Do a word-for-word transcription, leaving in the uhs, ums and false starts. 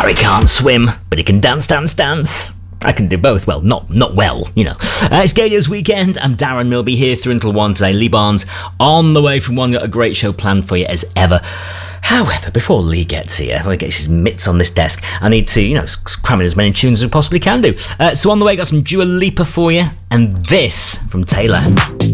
Harry can't swim, but he can dance, dance, dance. I can do both. Well, not not well, you know. Uh, it's Gaydios Weekend. I'm Darren Milby here through until one today. Lee Barnes on the way from one. Got a great show planned for you as ever. However, before Lee gets here, when he gets his mitts on this desk, I need to, you know, cram in as many tunes as we possibly can do. Uh, so on the way, got some Dua Lipa for you, and this from Taylor.